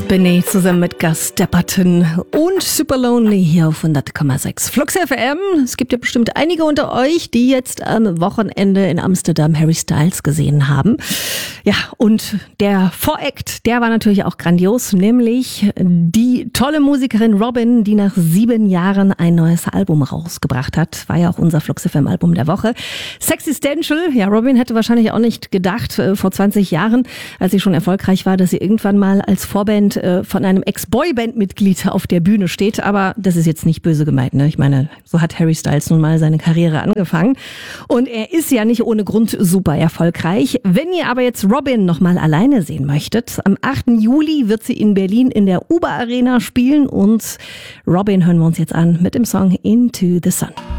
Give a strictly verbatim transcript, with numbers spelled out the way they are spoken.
Benny zusammen mit Gus Dapperton und Super Lonely hier auf hundert Komma sechs Flux F M. Es gibt ja bestimmt einige unter euch, die jetzt am Wochenende in Amsterdam Harry Styles gesehen haben. Ja, und der Voract, der war natürlich auch grandios, nämlich die tolle Musikerin Robyn, die nach sieben Jahren ein neues Album rausgebracht hat. War ja auch unser Flux F M Album der Woche. Sexistential, ja, Robyn hätte wahrscheinlich auch nicht gedacht, äh, vor zwanzig Jahren, als sie schon erfolgreich war, dass sie irgendwann mal als Vorband äh, von einem Ex-Boyband-Mitglied auf der Bühne steht. Aber das ist jetzt nicht böse gemeint, ne? Ich meine, so hat Harry Styles nun mal seine Karriere angefangen. Und er ist ja nicht ohne Grund super erfolgreich. Wenn ihr aber jetzt Robyn noch mal alleine sehen möchtet, am achten Juli wird sie in Berlin in der Uber Arena spielen und Robyn hören wir uns jetzt an mit dem Song Into the Sun.